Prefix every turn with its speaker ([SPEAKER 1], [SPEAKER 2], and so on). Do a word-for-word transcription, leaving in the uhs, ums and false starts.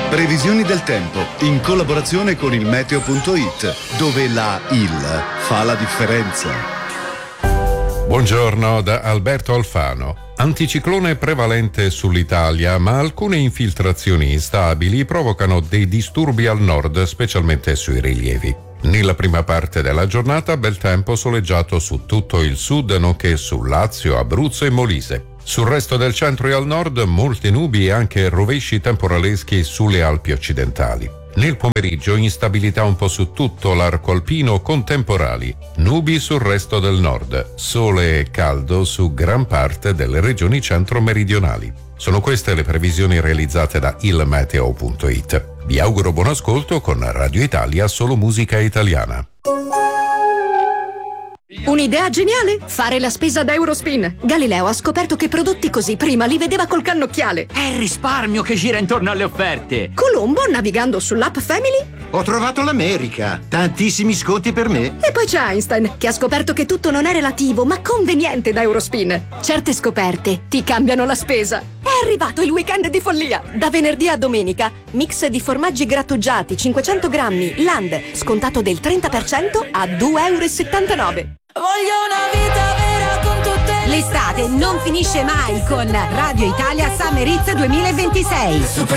[SPEAKER 1] Previsioni del tempo in collaborazione con il meteo punto it, dove la il fa la differenza.
[SPEAKER 2] Buongiorno da Alberto Alfano. Anticiclone prevalente sull'Italia, ma alcune infiltrazioni instabili provocano dei disturbi al nord, specialmente sui rilievi. Nella prima parte della giornata bel tempo soleggiato su tutto il sud, nonché su Lazio, Abruzzo e Molise. Sul resto del centro e al nord molte nubi e anche rovesci temporaleschi sulle Alpi occidentali. Nel pomeriggio instabilità un po' su tutto l'arco alpino con temporali, nubi sul resto del nord, sole e caldo su gran parte delle regioni centro-meridionali. Sono queste le previsioni realizzate da il meteo punto it. Vi auguro buon ascolto con Radio Italia, solo musica italiana.
[SPEAKER 3] Un'idea geniale? Fare la spesa da Eurospin. Galileo ha scoperto che prodotti così prima li vedeva col cannocchiale.
[SPEAKER 4] È il risparmio che gira intorno alle offerte.
[SPEAKER 3] Colombo, navigando sull'app Family,
[SPEAKER 5] ho trovato l'America, tantissimi sconti per me.
[SPEAKER 3] E poi c'è Einstein, che ha scoperto che tutto non è relativo ma conveniente da Eurospin. Certe scoperte ti cambiano la spesa. È arrivato il weekend di follia. Da venerdì a domenica, mix di formaggi grattugiati cinquecento grammi Land, scontato del trenta per cento a due euro e settantanove.
[SPEAKER 6] Voglio una vita vera con tutte le...
[SPEAKER 7] L'estate non finisce mai con Radio Italia Summer Hits duemilaventisei.
[SPEAKER 6] Super